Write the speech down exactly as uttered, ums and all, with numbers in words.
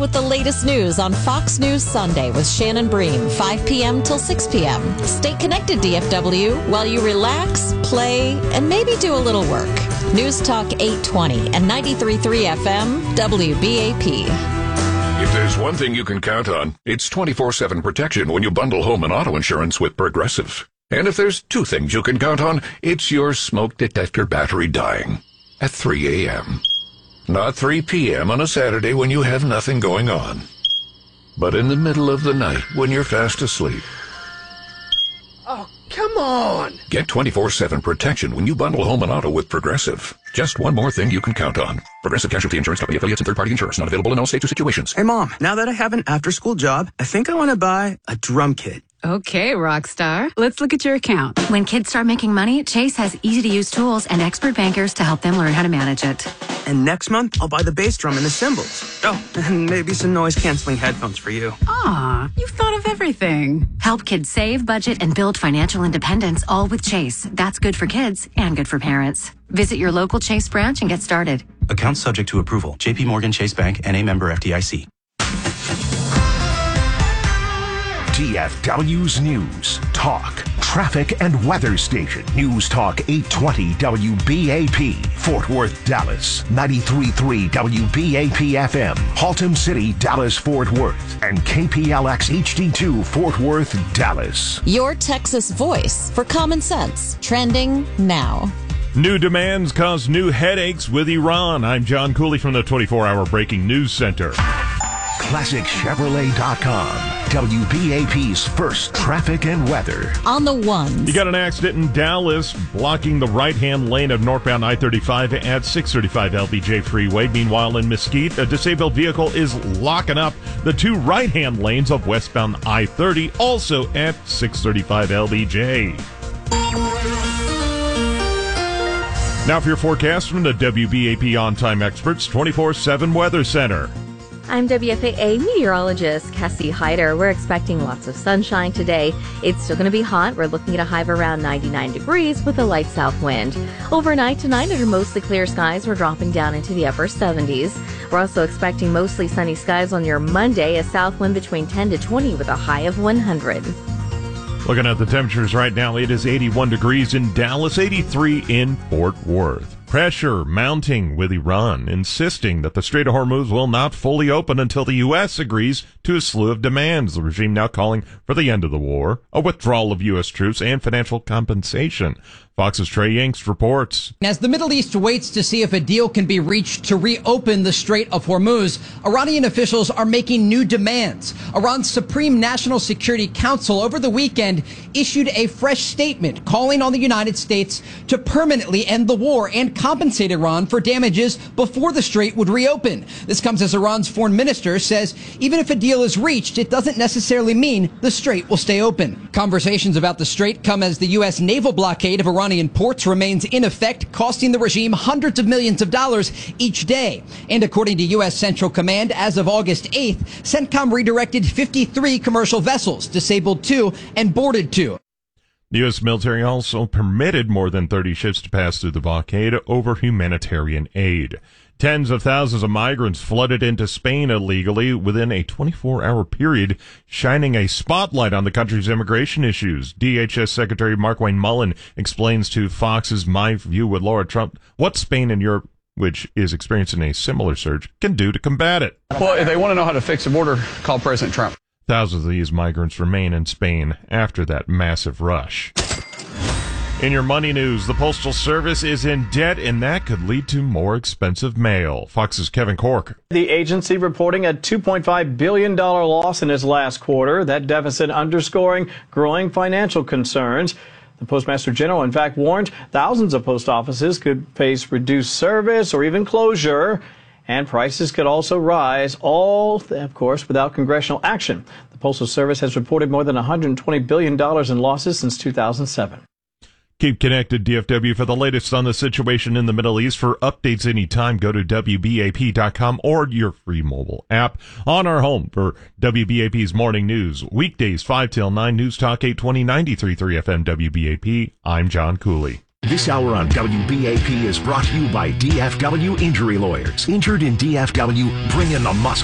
With the latest news on Fox News Sunday with Shannon Bream, five p.m. till six p.m. Stay connected, D F W, while you relax, play, and maybe do a little work. News Talk eight twenty and ninety-three point three F M, W B A P. If there's one thing you can count on, it's twenty-four seven protection when you bundle home and auto insurance with Progressive. And if there's two things you can count on, it's your smoke detector battery dying at three a.m. Not three p.m. on a Saturday when you have nothing going on, but in the middle of the night when you're fast asleep. Oh, come on! Get twenty-four seven protection when you bundle home and auto with Progressive. Just one more thing you can count on. Progressive Casualty Insurance Company, affiliates, and third-party insurance. Not available in all states or situations. Hey, Mom, now that I have an after-school job, I think I want to buy a drum kit. Okay, Rockstar. Let's look at your account. When kids start making money, Chase has easy-to-use tools and expert bankers to help them learn how to manage it. And next month, I'll buy the bass drum and the cymbals. Oh, and maybe some noise-canceling headphones for you. Aw, you've thought of everything. Help kids save, budget, and build financial independence, all with Chase. That's good for kids and good for parents. Visit your local Chase branch and get started. Account subject to approval. J P Morgan Chase Bank, N A member F D I C. D F W's News, Talk, Traffic and Weather Station. News Talk eight twenty W B A P, Fort Worth, Dallas. ninety-three point three W B A P F M, Haltom City, Dallas, Fort Worth. And K P L X H D two, Fort Worth, Dallas. Your Texas voice for common sense. Trending now. New demands cause new headaches with Iran. I'm John Cooley from the twenty-four hour Breaking News Center. Classic Chevrolet dot com, W B A P's first traffic and weather. On the ones. You got an accident in Dallas blocking the right-hand lane of northbound I thirty-five at six thirty-five L B J Freeway. Meanwhile, in Mesquite, a disabled vehicle is locking up the two right-hand lanes of westbound I thirty, also at six thirty-five L B J. Now for your forecast from the W B A P On-Time Experts twenty-four seven Weather Center. I'm W F A A meteorologist Cassie Hyder. We're expecting lots of sunshine today. It's still going to be hot. We're looking at a high of around ninety-nine degrees with a light south wind. Overnight tonight, under mostly clear skies, we're dropping down into the upper seventies. We're also expecting mostly sunny skies on your Monday, a south wind between ten to twenty with a high of one hundred. Looking at the temperatures right now, it is eighty-one degrees in Dallas, eighty-three in Fort Worth. Pressure mounting with Iran, insisting that the Strait of Hormuz will not fully open until the U S agrees to a slew of demands. The regime now calling for the end of the war, a withdrawal of U S troops, and financial compensation. Fox's Trey Yanks reports. As the Middle East waits to see if a deal can be reached to reopen the Strait of Hormuz, Iranian officials are making new demands. Iran's Supreme National Security Council over the weekend issued a fresh statement calling on the United States to permanently end the war and compensate Iran for damages before the Strait would reopen. This comes as Iran's foreign minister says even if a deal is reached, it doesn't necessarily mean the Strait will stay open. Conversations about the Strait come as the U S naval blockade of Iranian ports remains in effect, costing the regime hundreds of millions of dollars each day. And according to U S Central Command, as of August eighth, CENTCOM redirected fifty-three commercial vessels, disabled two, and boarded two. The U S military also permitted more than thirty ships to pass through the blockade over humanitarian aid. Tens of thousands of migrants flooded into Spain illegally within a twenty-four hour period, shining a spotlight on the country's immigration issues. D H S Secretary Markwayne Mullen explains to Fox's My View with Laura Trump what Spain and Europe, which is experiencing a similar surge, can do to combat it. Well, if they want to know how to fix the border, call President Trump. Thousands of these migrants remain in Spain after that massive rush. In your money news, the Postal Service is in debt, and that could lead to more expensive mail. Fox's Kevin Cork. The agency reporting a two point five billion dollars loss in its last quarter. That deficit underscoring growing financial concerns. The Postmaster General, in fact, warned thousands of post offices could face reduced service or even closure, and prices could also rise, all, of course, without congressional action. The Postal Service has reported more than one hundred twenty billion dollars in losses since two thousand seven. Keep connected, D F W, for the latest on the situation in the Middle East. For updates anytime, go to W B A P dot com or your free mobile app. On our home for W B A P's Morning News. Weekdays, five till nine, News Talk eight twenty, ninety-three point three F M W B A P. I'm John Cooley. This hour on W B A P is brought to you by D F W Injury Lawyers. Injured in D F W, bring in the muscle.